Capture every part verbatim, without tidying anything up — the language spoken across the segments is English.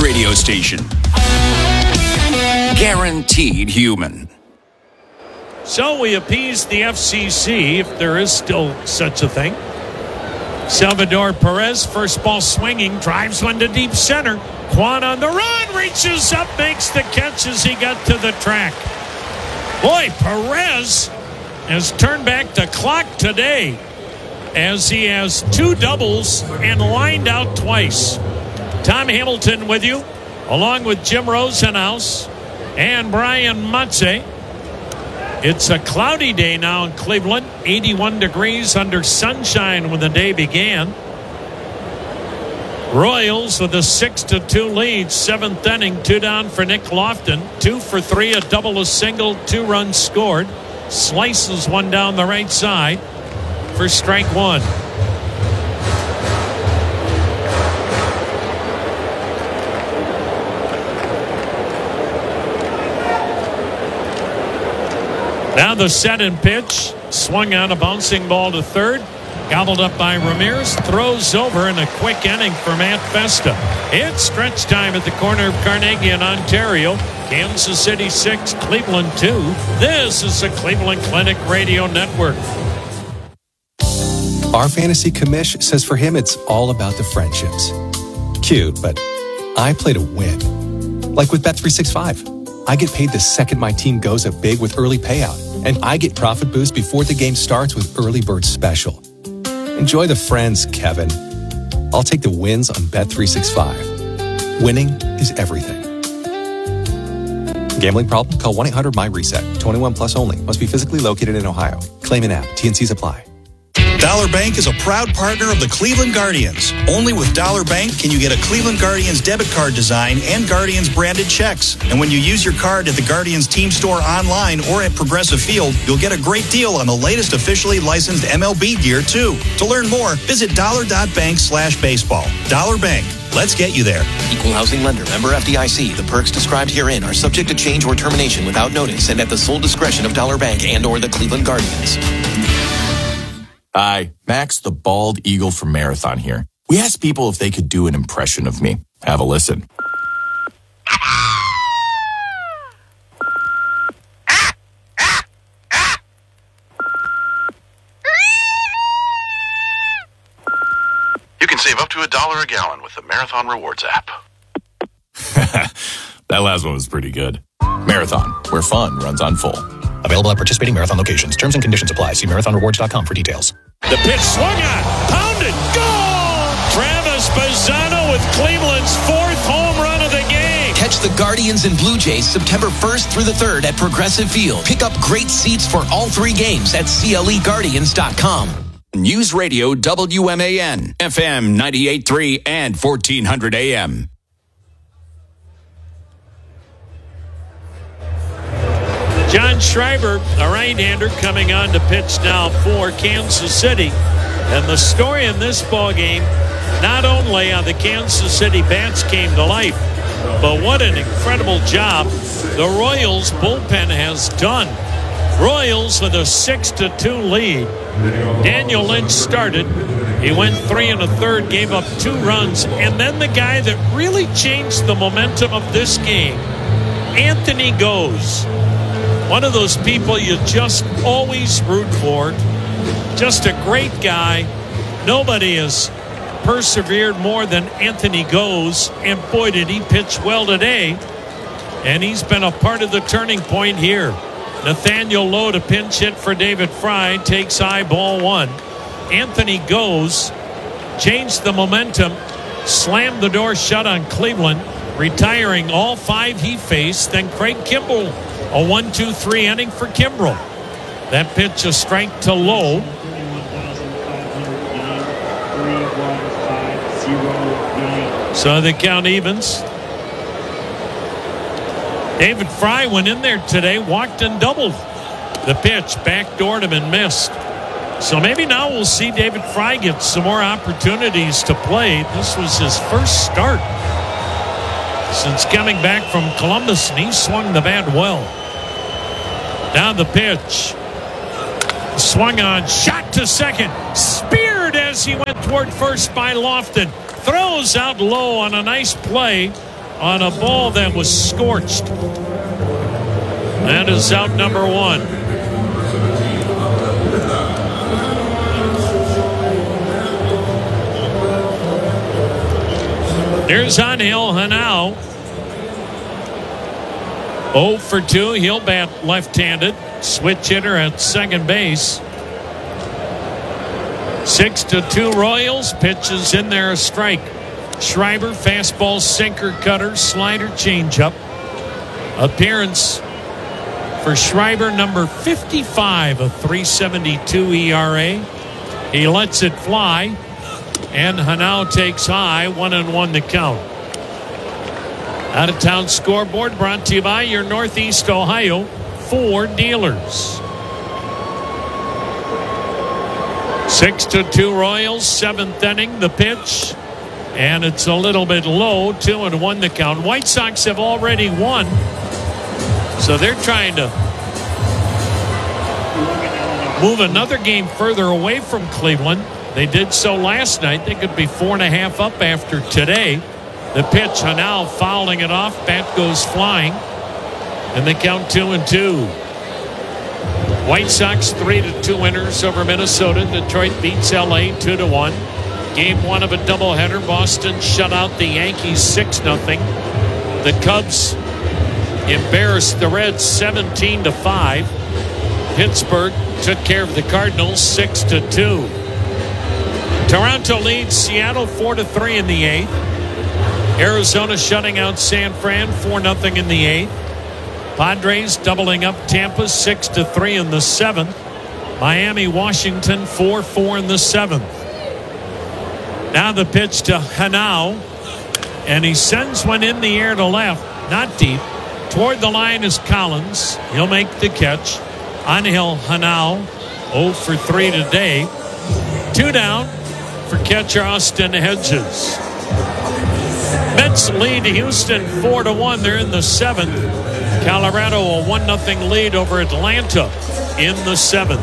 radio station. Guaranteed human. So we appease the F C C, if there is still such a thing. Salvador Perez, first ball swinging, drives one to deep center. Kwan on the run, reaches up, makes the catch as he got to the track. Boy, Perez has turned back the clock today as he has two doubles and lined out twice. Tom Hamilton with you, along with Jim Rosenhaus and Brian Matze. It's a cloudy day now in Cleveland, eighty-one degrees under sunshine when the day began. Royals with a six to two lead, seventh inning, two down for Nick Lofton, two for three, a double, a single, two runs scored. Slices one down the right side for strike one. Now the set and pitch. Swung on a bouncing ball to third. Gobbled up by Ramirez. Throws over in a quick inning for Matt Festa. It's stretch time at the corner of Carnegie in Ontario. Kansas City six, Cleveland two. This is the Cleveland Clinic Radio Network. Our fantasy commish says for him it's all about the friendships. Cute, but I play to win. Like with Bet three sixty-five. I get paid the second my team goes up big with early payout. And I get profit boost before the game starts with Early Bird Special. Enjoy the friends, Kevin. I'll take the wins on Bet three sixty-five. Winning is everything. Gambling problem? Call one eight hundred my reset. twenty-one plus only. Must be physically located in Ohio. Claim an app. T N Cs apply. Dollar Bank is a proud partner of the Cleveland Guardians. Only with Dollar Bank can you get a Cleveland Guardians debit card design and Guardians branded checks. And when you use your card at the Guardians team store online or at Progressive Field, you'll get a great deal on the latest officially licensed M L B gear, too. To learn more, visit dollar.bank slash baseball. Dollar Bank. Let's get you there. Equal housing lender. Member F D I C. The perks described herein are subject to change or termination without notice and at the sole discretion of Dollar Bank and or the Cleveland Guardians. Hi, Max the Bald Eagle from Marathon here. We asked people if they could do an impression of me. Have a listen. You can save up to a dollar a gallon with the Marathon Rewards app. That last one was pretty good. Marathon, where fun runs on full. Available at participating Marathon locations. Terms and conditions apply. See marathon rewards dot com for details. The pitch swung on. Pounded. Goal! Travis Bazzano with Cleveland's fourth home run of the game. Catch the Guardians and Blue Jays September first through the third at Progressive Field. Pick up great seats for all three games at C L E guardians dot com. News Radio W M A N, F M ninety-eight point three and fourteen hundred A M. John Schreiber, a right-hander, coming on to pitch now for Kansas City. And the story in this ballgame, not only on the Kansas City bats came to life, but what an incredible job the Royals bullpen has done. Royals with a six to two lead. Daniel Lynch started. He went three and a third, gave up two runs. And then the guy that really changed the momentum of this game, Anthony Goes. One of those people you just always root for. Just a great guy. Nobody has persevered more than Anthony Goes. And boy, did he pitch well today. And he's been a part of the turning point here. Nathaniel Lowe to pinch hit for David Fry. Takes high, ball one. Anthony Goes changed the momentum. Slammed the door shut on Cleveland. Retiring all five he faced. Then Craig Kimbrell. A one two three inning for Kimbrell. That pitch a strike to Lowe. So the count evens. David Fry went in there today, walked and doubled. The pitch backdoored him and missed. So maybe now we'll see David Fry get some more opportunities to play. This was his first start since coming back from Columbus, and he swung the bat well. Down the pitch. Swung on, shot to second. Speared as he went toward first by Lofton. Throws out low on a nice play on a ball that was scorched. That is out number one. Here's Angel Henao. oh for two. He'll bat left-handed. Switch hitter at second base. Six to two Royals. Pitches in there, a strike. Schreiber, fastball, sinker, cutter, slider, changeup. Appearance for Schreiber, number fifty-five, a three seventy-two E R A. He lets it fly, and Henao takes high, one and one to count. Out of town scoreboard brought to you by your Northeast Ohio Ford dealers. Six to two Royals, seventh inning, the pitch. And it's a little bit low, two and one to count. White Sox have already won, so they're trying to move another game further away from Cleveland. They did so last night. They could be four and a half up after today. The pitch, Henao fouling it off. Bat goes flying, and they count two and two. White Sox three to two winners over Minnesota. Detroit beats L A two to one. Game one of a doubleheader. Boston shut out the Yankees six nothing. The Cubs embarrassed the Reds seventeen to five. Pittsburgh took care of the Cardinals six to two. Toronto leads Seattle four to three in the eighth. Arizona shutting out San Fran four nothing in the eighth. Padres doubling up Tampa six to three in the seventh. Miami, Washington four four in the seventh. Now the pitch to Henao, and he sends one in the air to left, not deep. Toward the line is Collins. He'll make the catch. Angel Henao, oh for three today. Two down for catcher Austin Hedges. Mets lead Houston four to one. They're in the seventh. Colorado a one nothing lead over Atlanta in the seventh.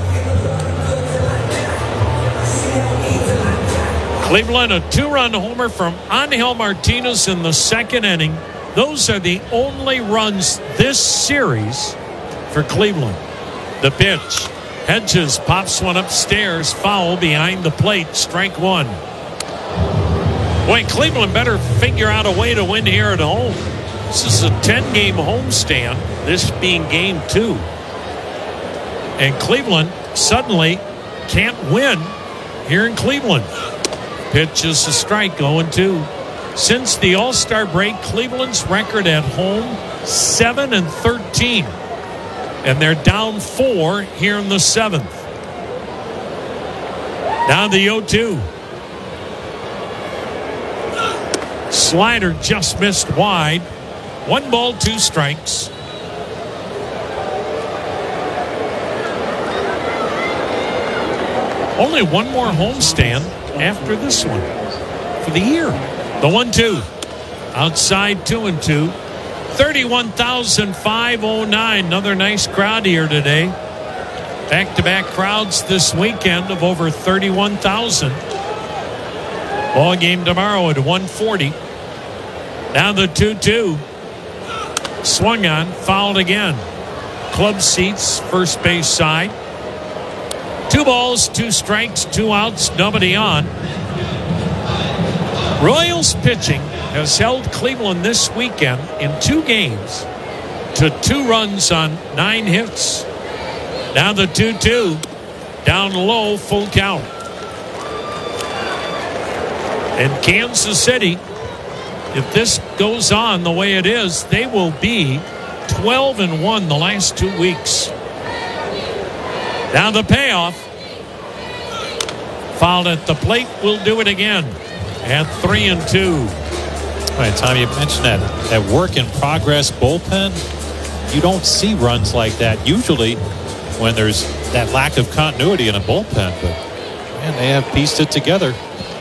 Cleveland, a two-run homer from Angel Martinez in the second inning. Those are the only runs this series for Cleveland. The pitch. Hedges pops one upstairs. Foul behind the plate. Strike one. Boy, Cleveland better figure out a way to win here at home. This is a ten-game homestand, this being game two. And Cleveland suddenly can't win here in Cleveland. Pitch is a strike, oh and two. Since the All-Star break, Cleveland's record at home, seven and thirteen. And they're down four here in the seventh. Now the oh two. Slider just missed wide. One ball, two strikes. Only one more homestand after this one for the year. The one two. Outside two and two. thirty-one thousand five hundred nine. Another nice crowd here today. Back-to-back crowds this weekend of over thirty-one thousand. Ball game tomorrow at one forty. Now the two two. Swung on, fouled again. Club seats, first base side. Two balls, two strikes, two outs, nobody on. Royals pitching has held Cleveland this weekend in two games to two runs on nine hits. Now the two two. Down low, full count. And Kansas City, if this goes on the way it is, they will be twelve and one the last two weeks. Now the payoff. Fouled at the plate. Will do it again at three and two. All right, Tom, you mentioned that, that work in progress bullpen. You don't see runs like that usually when there's that lack of continuity in a bullpen. But, man, they have pieced it together.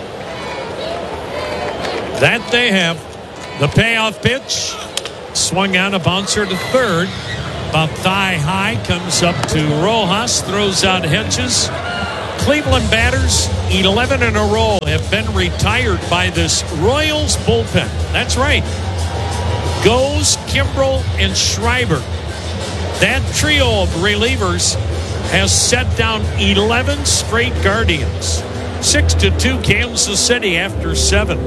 That they have. The payoff pitch. Swung on, a bouncer to third. About thigh high. Comes up to Rojas. Throws out Hedges. Cleveland batters, eleven in a row, have been retired by this Royals bullpen. That's right. goes Kimbrel and Schreiber. That trio of relievers has set down eleven straight Guardians. Six to two Kansas City after seven.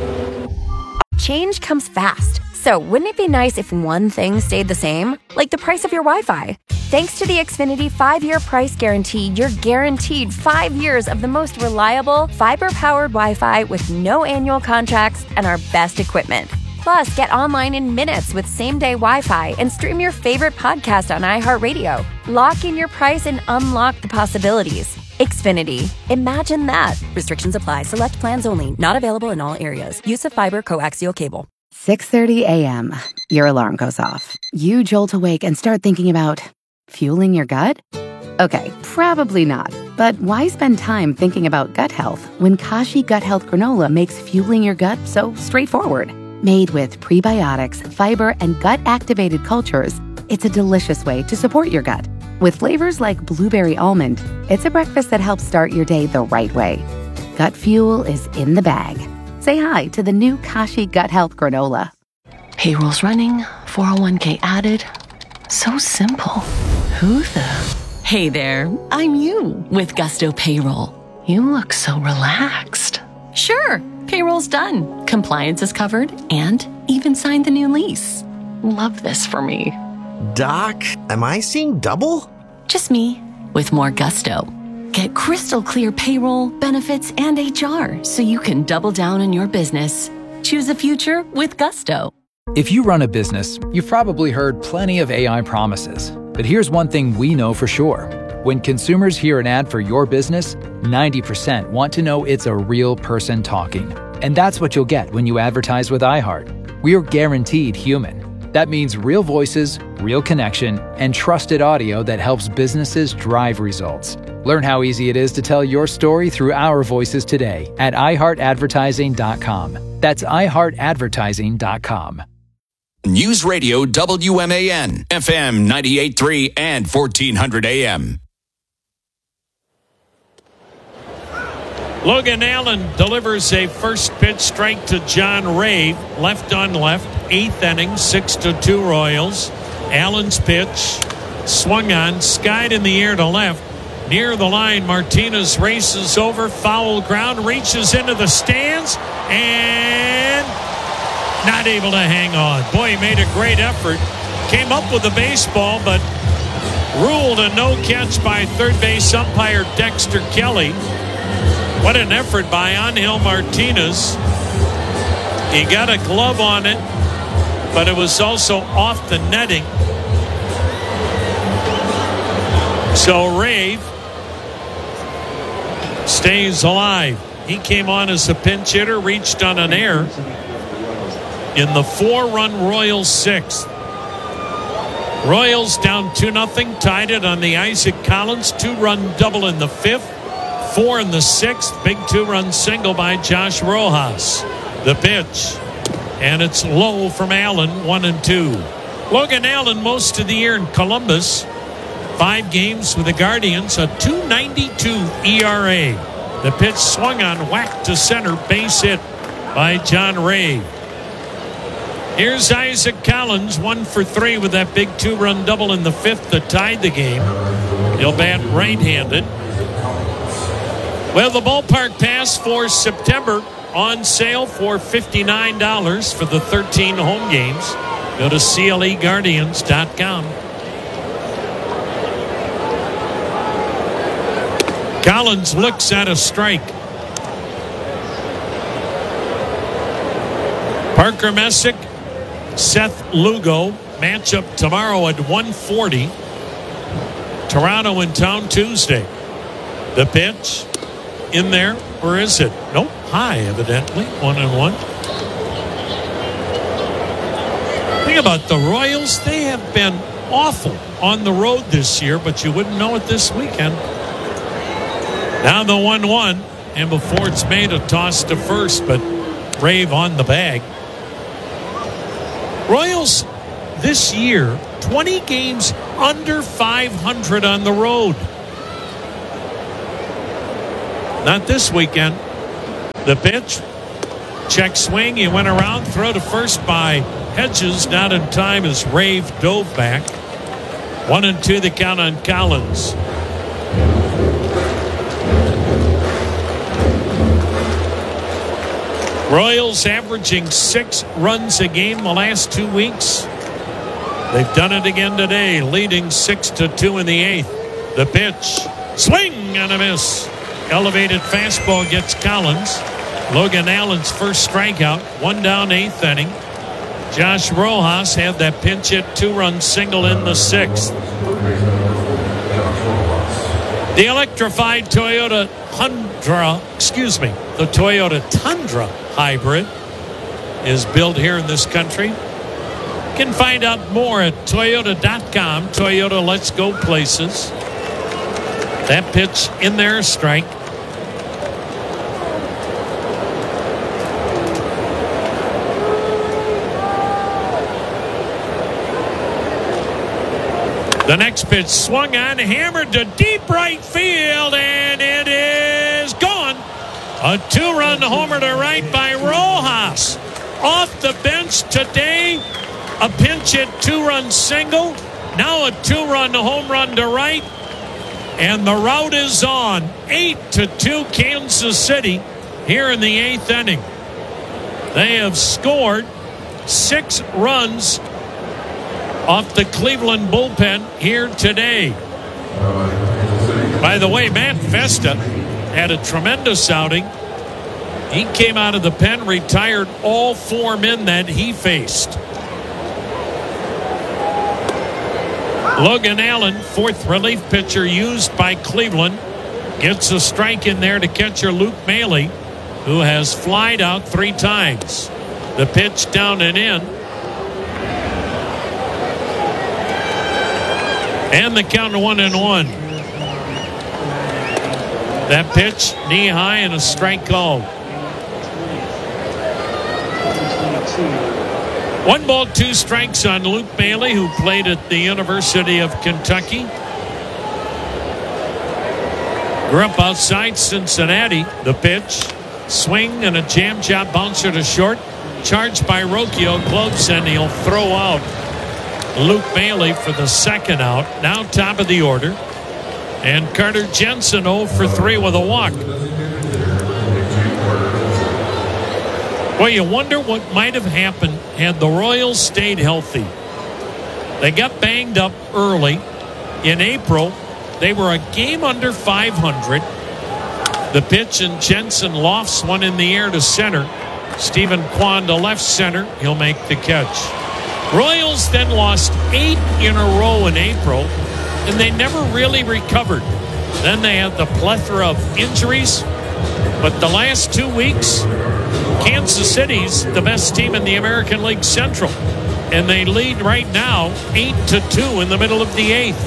Change comes fast. So wouldn't it be nice if one thing stayed the same? Like the price of your Wi-Fi. Thanks to the Xfinity five-year price guarantee, you're guaranteed five years of the most reliable, fiber-powered Wi-Fi with no annual contracts and our best equipment. Plus, get online in minutes with same-day Wi-Fi and stream your favorite podcast on iHeartRadio. Lock in your price and unlock the possibilities. Xfinity. Imagine that. Restrictions apply. Select plans only. Not available in all areas. Use of fiber coaxial cable. six thirty a.m. Your alarm goes off. You jolt awake and start thinking about fueling your gut? Okay, probably not. But why spend time thinking about gut health when Kashi Gut Health Granola makes fueling your gut so straightforward? Made with prebiotics, fiber, and gut-activated cultures, it's a delicious way to support your gut. With flavors like blueberry almond, it's a breakfast that helps start your day the right way. Gut fuel is in the bag. Say hi to the new Kashi Gut Health Granola. Payroll's running, four oh one k added. So simple. Who the? Hey there, I'm you with Gusto Payroll. You look so relaxed. Sure, payroll's done. Compliance is covered and even signed the new lease. Love this for me. Doc, am I seeing double? Just me with more gusto. Get crystal clear payroll, benefits, and H R so you can double down on your business. Choose a future with Gusto. If you run a business, you've probably heard plenty of A I promises. But here's one thing we know for sure. When consumers hear an ad for your business, ninety percent want to know it's a real person talking. And that's what you'll get when you advertise with iHeart. We are guaranteed human. That means real voices, real connection, and trusted audio that helps businesses drive results. Learn how easy it is to tell your story through our voices today at i heart advertising dot com. That's i heart advertising dot com. News Radio W M A N, F M ninety-eight point three and fourteen hundred A M. Logan Allen delivers a first pitch strike to John Ray, left on left, eighth inning, six to two Royals. Allen's pitch swung on, skied in the air to left. Near the line, Martinez races over, foul ground, reaches into the stands, and not able to hang on. Boy, he made a great effort. Came up with the baseball, but ruled a no catch by third base umpire Dexter Kelly. What an effort by Angel Martinez. He got a glove on it, but it was also off the netting. So Ray stays alive. He came on as a pinch hitter, reached on an error in the four-run Royals sixth. Royals down two nothing, tied it on the Isaac Collins two-run double in the fifth. Four in the sixth, big two-run single by Josh Rojas. The pitch, and it's low from Allen, one and two. Logan Allen most of the year in Columbus. Five games with the Guardians, a two ninety-two E R A. The pitch swung on, whacked to center, base hit by John Ray. Here's Isaac Collins, one for three with that big two-run double in the fifth that tied the game. He'll bat right-handed. Well, the ballpark pass for September on sale for fifty-nine dollars for the thirteen home games. Go to C L E Guardians dot com. Collins looks at a strike. Parker Messick, Seth Lugo, matchup tomorrow at one forty. Toronto in town Tuesday. The pitch. In there, or is it? Nope, high evidently, one and one. Think about the Royals, they have been awful on the road this year, but you wouldn't know it this weekend. Now the one one, and before it's made, a toss to first, but Rave on the bag. Royals this year, twenty games under five hundred on the road. Not this weekend. The pitch Check swing. He went around. Throw to first by Hedges. Not in time as Rave dove back. One and two the count on Collins. Royals averaging six runs a game the last two weeks. They've done it again today, leading six to two in the eighth. The pitch, swing and a miss. Elevated fastball gets Collins. Logan Allen's first strikeout. One down, eighth inning. Josh Rojas had that pinch hit two-run single in the sixth. The electrified Toyota Tundra, excuse me, the Toyota Tundra hybrid is built here in this country. You can find out more at Toyota dot com. Toyota, let's go places. That pitch in there, strike. The next pitch swung on, hammered to deep right field, and it is gone. A two-run homer to right by Rojas. Off the bench today, a pinch hit two-run single. Now a two-run home run to right. And the route is on. Eight to two Kansas City here in the eighth inning. They have scored six runs off the Cleveland bullpen here today. By the way, Matt Festa had a tremendous outing. He came out of the pen, retired all four men that he faced. Logan Allen, fourth relief pitcher used by Cleveland, gets a strike in there to catcher Luke Maile, who has flied out three times. The pitch down and in. And the count to one and one. That pitch, knee high, and a strike called. One ball, two strikes on Luke Maile, who played at the University of Kentucky. Grew up outside Cincinnati. The pitch, swing, and a jam job bouncer to short. Charged by Rocchio, gloves, and he'll throw out Luke Maile for the second out. Now top of the order. And Carter Jensen oh for three with a walk. Well, you wonder what might have happened had the Royals stayed healthy. They got banged up early. In April, they were a game under five hundred. The pitch, and Jensen lofts one in the air to center. Stephen Kwan to left center. He'll make the catch. Royals then lost eight in a row in April, and they never really recovered. Then they had the plethora of injuries. But the last two weeks, Kansas City's the best team in the American League Central. And they lead right now eight to two in the middle of the eighth.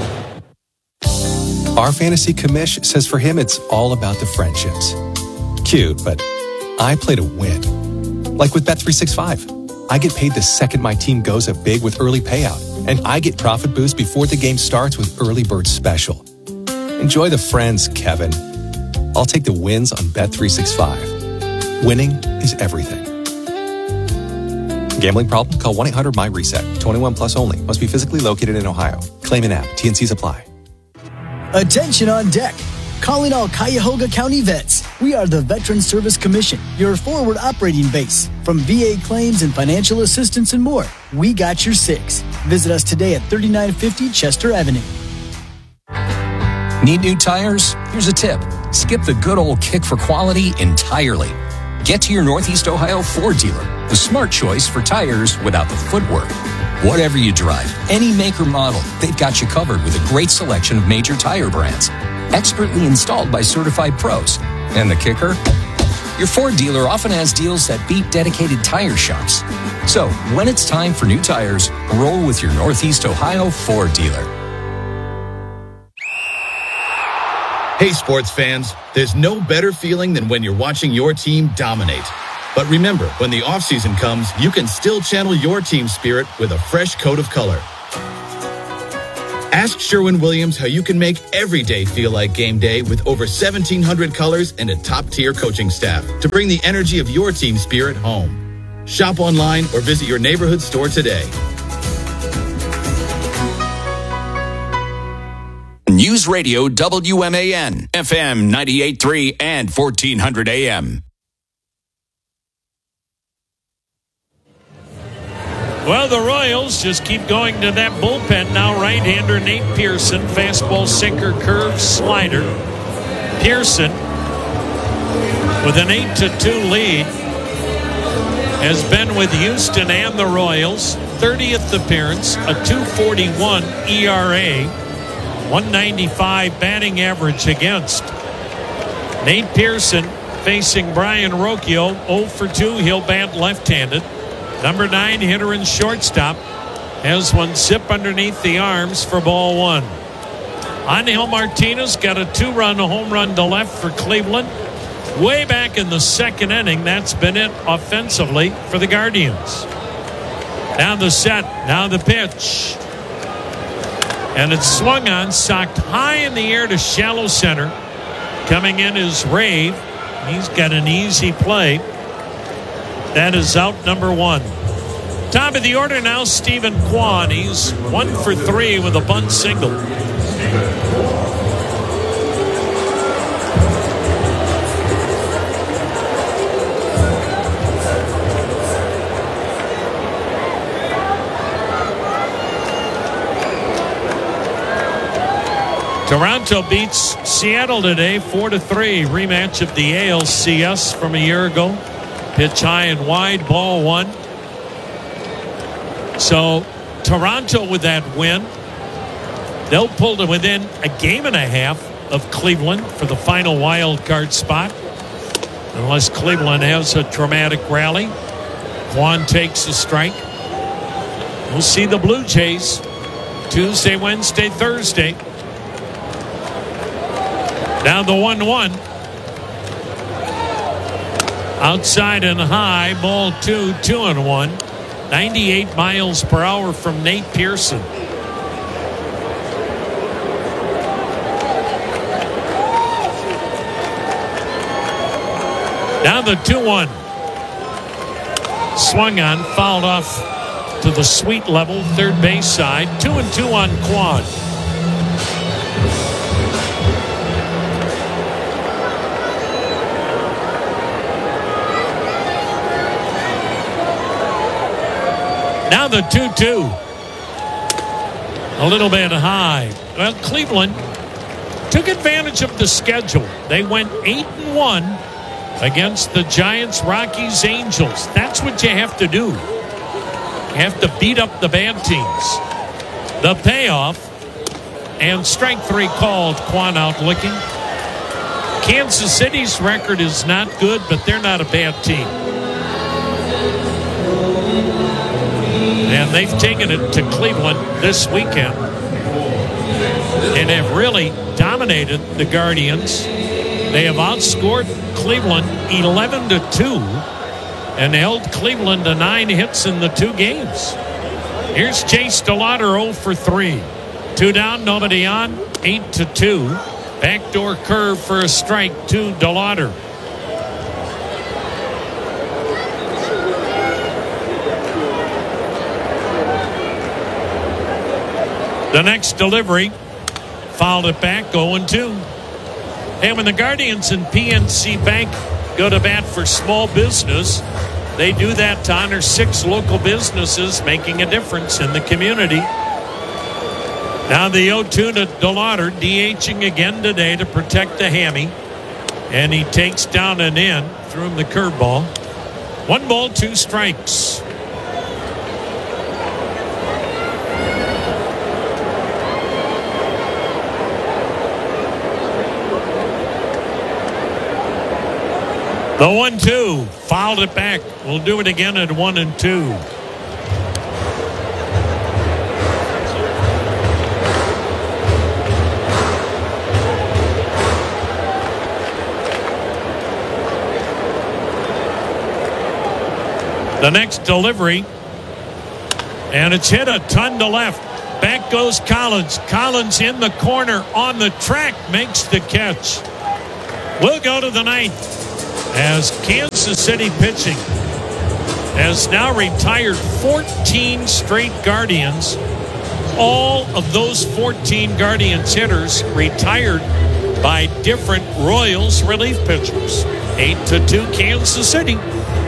Our fantasy commish says for him it's all about the friendships. Cute, but I play to win. Like with Bet three sixty-five. I get paid the second my team goes up big with early payout. And I get profit boost before the game starts with Early Bird Special. Enjoy the friends, Kevin. I'll take the wins on Bet three sixty-five. Winning is everything. Gambling problem? Call one eight hundred M Y reset. twenty-one plus only. Must be physically located in Ohio. Claim an app. T and Cs apply. Attention on deck. Calling all Cuyahoga County vets. We are the Veterans Service Commission, your forward operating base. From V A claims and financial assistance and more, we got your six. Visit us today at thirty-nine fifty Chester Avenue. Need new tires? Here's a tip. Skip the good old kick for quality entirely. Get to your Northeast Ohio Ford dealer, the smart choice for tires without the footwork. Whatever you drive, any make or model, they've got you covered with a great selection of major tire brands. Expertly installed by certified pros. And the kicker? Your Ford dealer often has deals that beat dedicated tire shops. So, when it's time for new tires, roll with your Northeast Ohio Ford dealer. Hey, sports fans, there's no better feeling than when you're watching your team dominate. But remember, when the offseason comes, you can still channel your team spirit with a fresh coat of color. Ask Sherwin-Williams how you can make every day feel like game day with over seventeen hundred colors and a top-tier coaching staff to bring the energy of your team spirit home. Shop online or visit your neighborhood store today. News Radio W M A N, F M ninety-eight point three and fourteen hundred A M. Well, the Royals just keep going to that bullpen now. Right-hander Nate Pearson, fastball, sinker, curve, slider. Pearson, with an eight to two lead, has been with Houston and the Royals. thirtieth appearance, a two forty-one E R A, one ninety-five batting average against. Nate Pearson facing Brian Rocchio, oh for two. He'll bat left-handed. Number nine hitter and shortstop has one zip underneath the arms for ball one. Angel Martinez got a two-run home run to left for Cleveland. Way back in the second inning, that's been it offensively for the Guardians. Now the set, now the pitch. And it's swung on, socked high in the air to shallow center. Coming in is Rave. He's got an easy play. That is out number one. Top of the order now, Stephen Kwan. He's one for three with a bunt single. Toronto beats Seattle today four to three. Rematch of the A L C S from a year ago. Pitch high and wide, ball one. So Toronto with that win, they'll pull to within a game and a half of Cleveland for the final wild card spot. Unless Cleveland has a dramatic rally. Kwan takes a strike. We'll see the Blue Jays Tuesday, Wednesday, Thursday. Now the one one. Outside and high, ball two, two and one. ninety-eight miles per hour from Nate Pearson. Now the two one. Swung on, fouled off to the sweet level, third base side. Two and two on Kwan. Now the two two. A little bit high. Well, Cleveland took advantage of the schedule. They went eight and one against the Giants, Rockies, Angels. That's what you have to do. You have to beat up the bad teams. The payoff, and strike three called, Kwan out looking. Kansas City's record is not good, but they're not a bad team. And they've taken it to Cleveland this weekend and have really dominated the Guardians. They have outscored Cleveland eleven to two and held Cleveland to nine hits in the two games. Here's Chase DeLauder oh for three. Two down, nobody on, eight to two. Backdoor curve for a strike to DeLauder. The next delivery, fouled it back, oh and two. And when the Guardians and P N C Bank go to bat for small business, they do that to honor six local businesses making a difference in the community. Now the oh two to DeLauder, DHing again today to protect the hammy. And he takes down and in, threw him the curveball. One ball, two strikes. The one two, fouled it back. We'll do it again at one and two. The next delivery, and it's hit a ton to left. Back goes Collins. Collins in the corner on the track makes the catch. We'll go to the ninth as Kansas City pitching has now retired fourteen straight Guardians. All of those fourteen Guardians hitters retired by different Royals relief pitchers. eight to two Kansas City.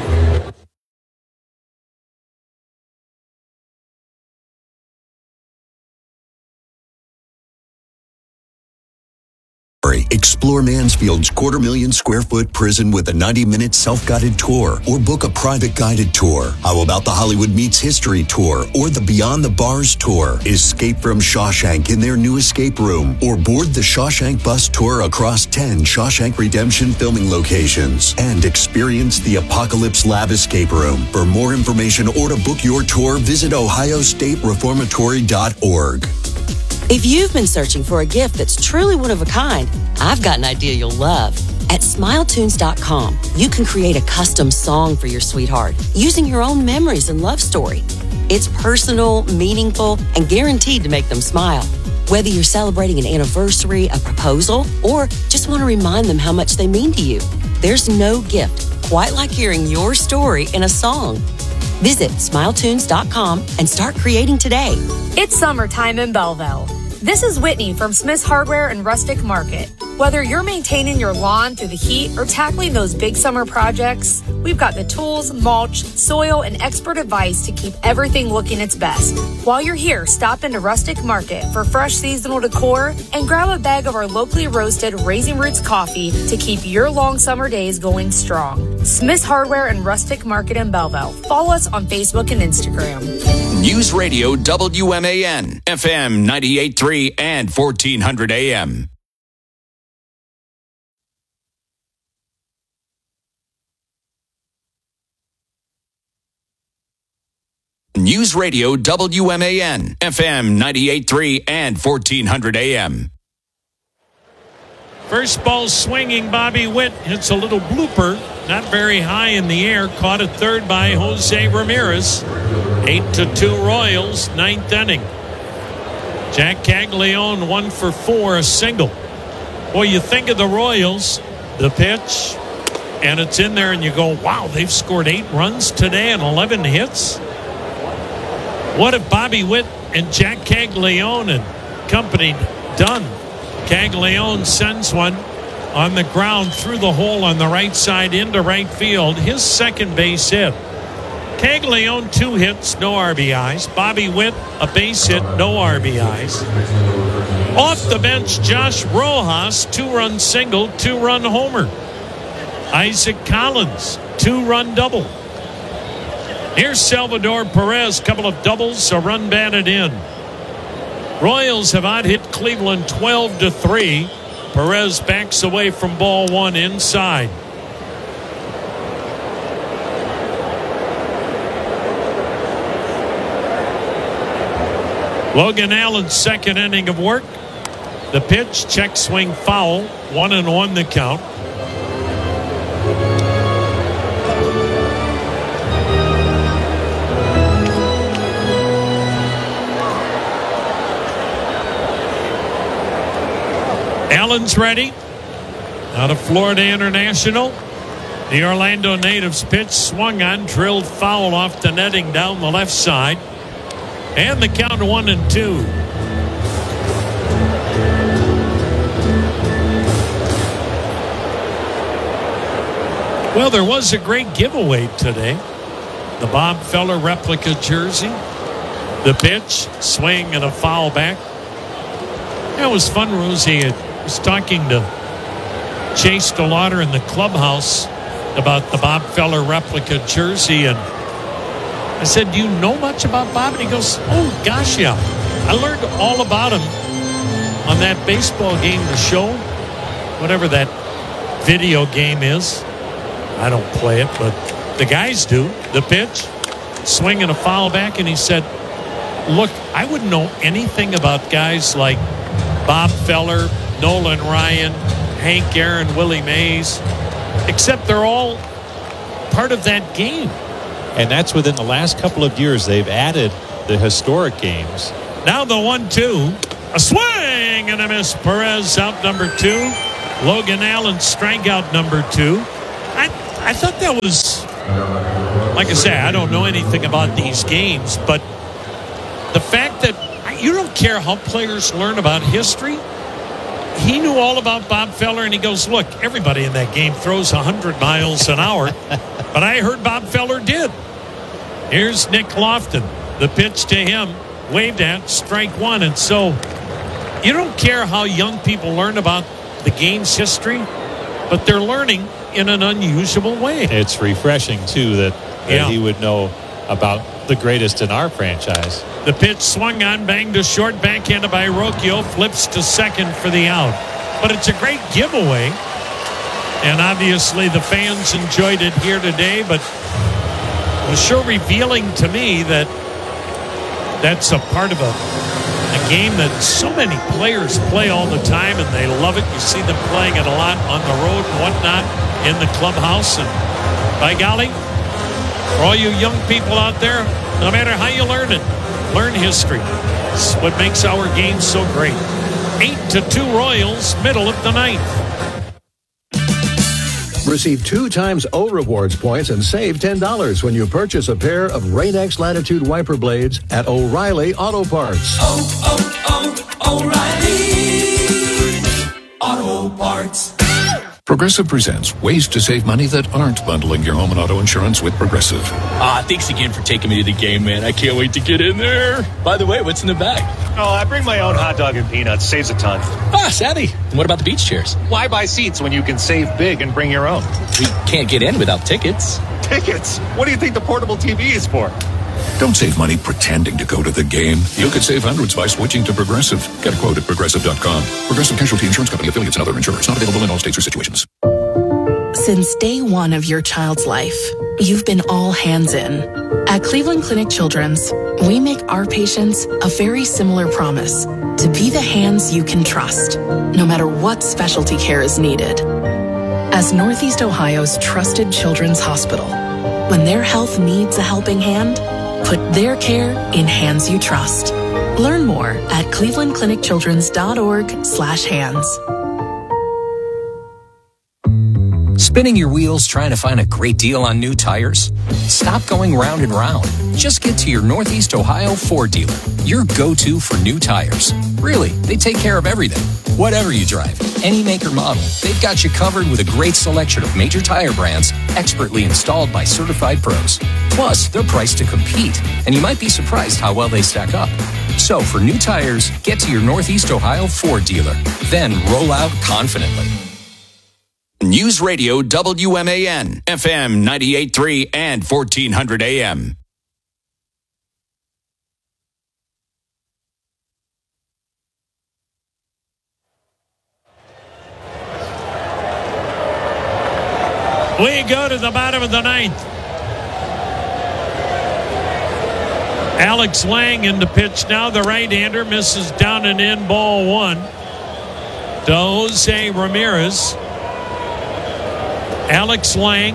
Explore Mansfield's quarter million square foot prison with a ninety minute self-guided tour or book a private guided tour. How about the Hollywood Meets History tour or the Beyond the Bars tour? Escape from Shawshank in their new escape room or board the Shawshank bus tour across ten Shawshank Redemption filming locations and experience the Apocalypse Lab escape room. For more information or to book your tour, visit ohio state reformatory dot org. If you've been searching for a gift that's truly one of a kind, I've got an idea you'll love. At smile tunes dot com, you can create a custom song for your sweetheart using your own memories and love story. It's personal, meaningful, and guaranteed to make them smile. Whether you're celebrating an anniversary, a proposal, or just want to remind them how much they mean to you, there's no gift quite like hearing your story in a song. Visit smile tunes dot com and start creating today. It's summertime in Belleville. This is Whitney from Smith's Hardware and Rustic Market. Whether you're maintaining your lawn through the heat or tackling those big summer projects, we've got the tools, mulch, soil, and expert advice to keep everything looking its best. While you're here, stop into Rustic Market for fresh seasonal decor and grab a bag of our locally roasted Raising Roots coffee to keep your long summer days going strong. Smith's Hardware and Rustic Market in Belleville. Follow us on Facebook and Instagram. News Radio W M A N, F M ninety-eight point three and fourteen hundred A M. News Radio W M A N, F M ninety-eight point three and fourteen hundred A M. First ball swinging, Bobby Witt hits a little blooper, not very high in the air, caught at third by Jose Ramirez. Eight to two Royals, ninth inning. Jack Caglione one for four, a single. Boy, you think of the Royals, the pitch, and it's in there, and you go, wow, they've scored eight runs today and eleven hits. What have Bobby Witt and Jack Caglione and company done? Caglione sends one on the ground through the hole on the right side into right field. His second base hit. Caglione, two hits, no R B Is. Bobby Witt, a base hit, no R B Is. Off the bench, Josh Rojas, two-run single, two-run homer. Isaac Collins, two-run double. Here's Salvador Perez, couple of doubles, a run batted in. Royals have out-hit Cleveland twelve to three. Perez backs away from ball one inside. Logan Allen's second inning of work. The pitch, check swing foul, one and one the count. Allen's ready. Out of Florida International. The Orlando native's pitch swung on, drilled foul off the netting down the left side. And the count one and two. Well, there was a great giveaway today. The Bob Feller replica jersey. The pitch, swing, and a foul back. That was fun, Rosie. I was talking to Chase DeLauder in the clubhouse about the Bob Feller replica jersey, and I said, do you know much about Bob? And he goes, oh, gosh, yeah. I learned all about him on that baseball game, the show, whatever that video game is. I don't play it, but the guys do. The pitch, swing and a foul back, and he said, look, I wouldn't know anything about guys like Bob Feller, Nolan Ryan, Hank Aaron, Willie Mays, except they're all part of that game. And that's within the last couple of years they've added the historic games. Now the one two. A swing and a miss. Perez out number two. Logan Allen strikeout number two. I I thought that was, like I say, I don't know anything about these games, but the fact that you don't care how players learn about history. He knew all about Bob Feller, and he goes, look, everybody in that game throws one hundred miles an hour, but I heard Bob Feller did. Here's Nick Lofton. The pitch to him, waved at, strike one. And so you don't care how young people learn about the game's history, but they're learning in an unusual way. It's refreshing, too, that, that yeah. he would know about the greatest in our franchise. The pitch swung on, banged to short, backhanded by Rocchio, flips to second for the out. But it's a great giveaway, and obviously the fans enjoyed it here today, but it was sure revealing to me that that's a part of a, a game that so many players play all the time, and they love it. You see them playing it a lot on the road and whatnot in the clubhouse, and by golly, for all you young people out there, no matter how you learn it, learn history. It's what makes our game so great. Eight to two Royals, middle of the ninth. Receive two times O Rewards points and save ten dollars when you purchase a pair of Rain-X Latitude wiper blades at O'Reilly Auto Parts. Oh, oh, oh, O'Reilly Auto Parts. Progressive presents ways to save money that aren't bundling your home and auto insurance with Progressive. Ah, thanks again for taking me to the game, man. I can't wait to get in there. By the way, what's in the bag? Oh, I bring my own hot dog and peanuts. Saves a ton. Ah, savvy. And what about the beach chairs? Why buy seats when you can save big and bring your own? We can't get in without tickets. Tickets? What do you think the portable T V is for? Don't save money pretending to go to the game. You could save hundreds by switching to Progressive. Get a quote at Progressive dot com. Progressive Casualty Insurance Company, affiliates, and other insurers. Not available in all states or situations. Since day one of your child's life, you've been all hands in. At Cleveland Clinic Children's, we make our patients a very similar promise to be the hands you can trust, no matter what specialty care is needed. As Northeast Ohio's trusted children's hospital, when their health needs a helping hand, put their care in hands you trust. Learn more at cleveland clinic children's dot org slash hands. Spinning your wheels trying to find a great deal on new tires? Stop going round and round. Just get to your Northeast Ohio Ford dealer, your go-to for new tires. Really, they take care of everything. Whatever you drive, any make or model, they've got you covered with a great selection of major tire brands expertly installed by certified pros. Plus, they're priced to compete, and you might be surprised how well they stack up. So for new tires, get to your Northeast Ohio Ford dealer. Then roll out confidently. News Radio W M A N, F M ninety-eight point three and fourteen hundred A M. We go to the bottom of the ninth. Alex Lang in the pitch now. The right-hander misses down and in, ball one. To Jose Ramirez. Alex Lang,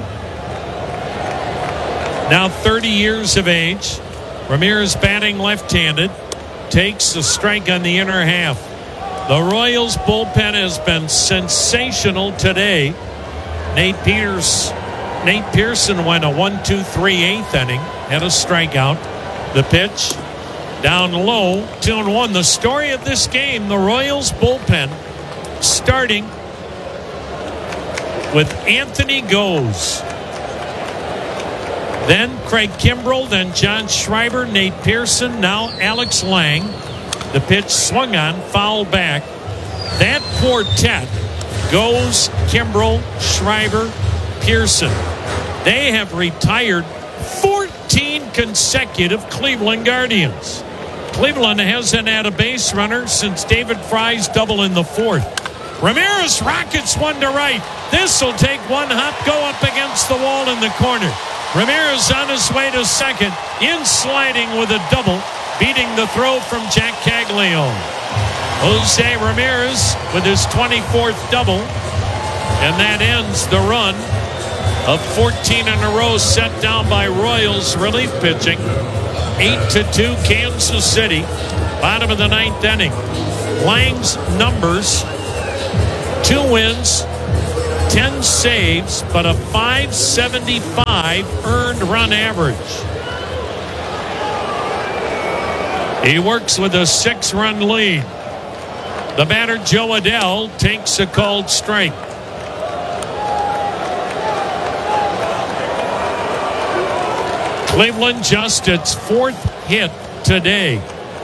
now thirty years of age. Ramirez batting left-handed. Takes a strike on the inner half. The Royals bullpen has been sensational today. Nate Peters, Nate Pearson went a one two three eighth inning. Had a strikeout. The pitch down low, two and one. The story of this game, the Royals bullpen starting with Anthony Goes, then Craig Kimbrell, then John Schreiber, Nate Pearson, now Alex Lang. The pitch swung on, fouled back. That quartet, Goes, Kimbrell, Schreiber, Pearson, they have retired fourteen consecutive Cleveland Guardians. Cleveland hasn't had a base runner since David Fry's double in the fourth. Ramirez rockets one to right. This will take one hop, go up against the wall in the corner. Ramirez on his way to second, in sliding with a double, beating the throw from Jack Caglione. Jose Ramirez with his twenty-fourth double, and that ends the run of fourteen in a row set down by Royals relief pitching. eight to two Kansas City. Bottom of the ninth inning. Lang's numbers, two wins, ten saves, but a five seventy-five earned run average. He works with a six-run lead. The batter, Joe Adell, takes a called strike. Cleveland just its fourth hit today.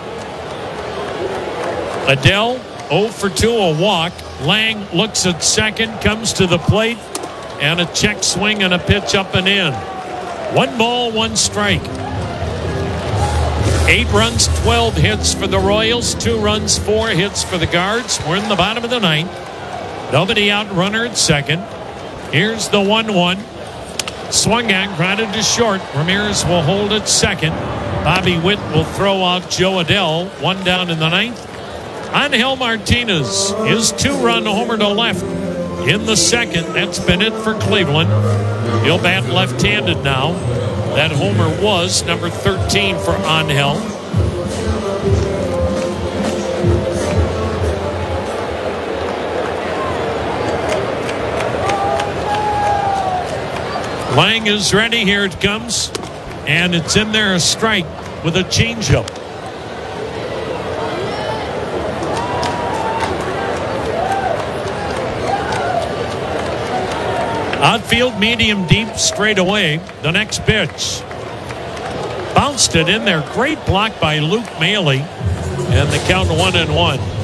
Adell, oh for two, a walk. Lang looks at second, comes to the plate, and a check swing and a pitch up and in. One ball, one strike. Eight runs, twelve hits for the Royals. Two runs, four hits for the Guards. We're in the bottom of the ninth. Nobody out, runner at second. Here's the one one. Swung on, grounded to short. Ramirez will hold at second. Bobby Witt will throw out Joe Adell. One down in the ninth. Angel Martinez, his two-run homer to left in the second. That's been it for Cleveland. He'll bat left-handed now. That homer was number thirteen for Angel. Lang is ready. Here it comes. And it's in there, a strike with a changeup. Outfield, medium deep, straight away. The next pitch. Bounced it in there. Great block by Luke Maile. And the count one and one.